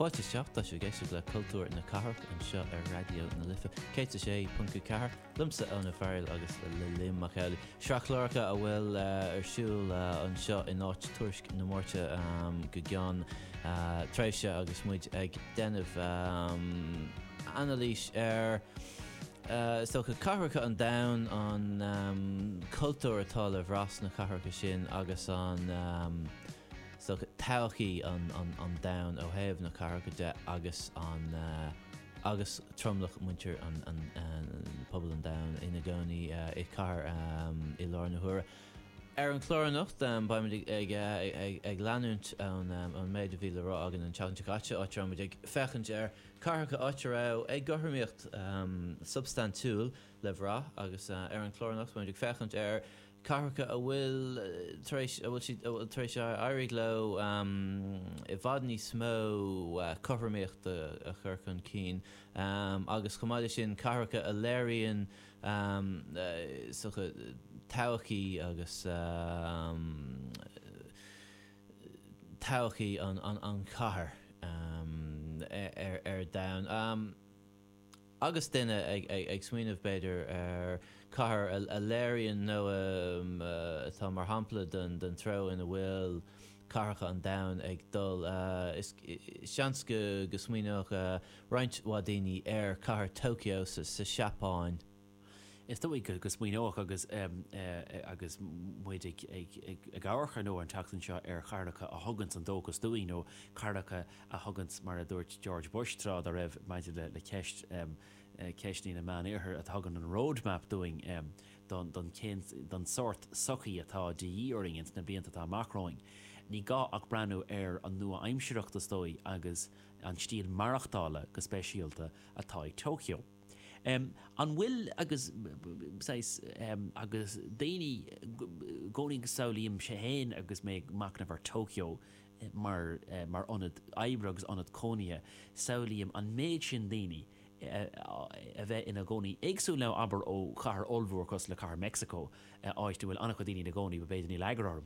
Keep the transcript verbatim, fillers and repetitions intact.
Fáilte seachta se géiste le cultúr na Cathair an seo ar radio na Lifa. Céite sé punca Cathair, lumsa an na fearil agus le limach eile. Seachláracha a bhfuil uh, ar siúil uh, an seo in áit tuairisc na mórte um, go gceann uh, tréimhse agus muid ag déanamh um, analís ar Uh, so go carcha an down an um, cultúr atá le bhrás na carcha sin agus an um, so tauchaí an, an, an down ó thaobh na carcha de agus an uh, agus tromlach muintir an, an, an pobl an down ina gcónaí uh, i car um, i lár na huaire. Ar an chlóranucht um, ba ag, ag, ag, ag leanúnt an, um, an méid a bhí le rá agan an teann gaite áit ram ag fechant ar carcha áit rá ag gothairmíocht um, substantúil le bhrá agus uh, ar an chlóranucht ba ag fechant ar carcha a bhfuil tréis airig le um, i bhfad ní smó uh, cothirmíocht a, a chur chun cín um, agus chumáide sin carcha a léiríonn um, uh, socha tauchaí agus um, tauchaí an, an, an cathair um, ar, ar down. Um, agus duine ag, ag, ag smaoinemh beidir ar cathair a, a léiríonn nó um, uh, tá mar hampla den, den tro ina bhfuil carcha an down ag dul. Uh, is seans go, go smaoineach uh, roinnt bhdaoine ar cathair Tokyo sa, sa Seapáin. Is dóigh go smaoineach agus um, uh, agus muid ag ag ag áircha nó an teachtain seo ar charlacha a thugant an dóchas dúí nó charlacha a thugant mar a dúirt George Bush trád a raibh maidide le, le ceist um, uh, ceistní na man éair a thugan an roadmap doing um, don don cén don sort sochaí atá díoringins na bíanta tá macróing. Ní gá ach breanú ar an nua aimsireachtas dói agus an stíl marachtála go spéisialta atá i Tokyo. Um, an bhfuil agus sais, um, agus daoine gcónaí saolaíam sé héin agus mé macna bhar Tokyo mar uh, mar anad aibreagus anad cónia saolaíam an méid sin daoine uh, a bheith ina gcónaí éagsú le aber ó chahar olbhúr cos le chahar Mexico uh, áit bhfuil annach daoine na gcónaí ba bhéidir ní leagarár